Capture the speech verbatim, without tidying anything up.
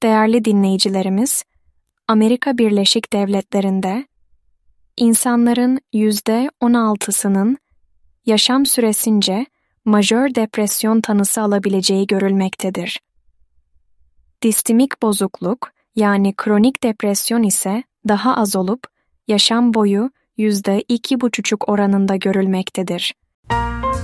Değerli dinleyicilerimiz, Amerika Birleşik Devletleri'nde insanların yüzde on altısının yaşam süresince majör depresyon tanısı alabileceği görülmektedir. Distimik bozukluk yani kronik depresyon ise daha az olup yaşam boyu yüzde iki buçuk oranında görülmektedir.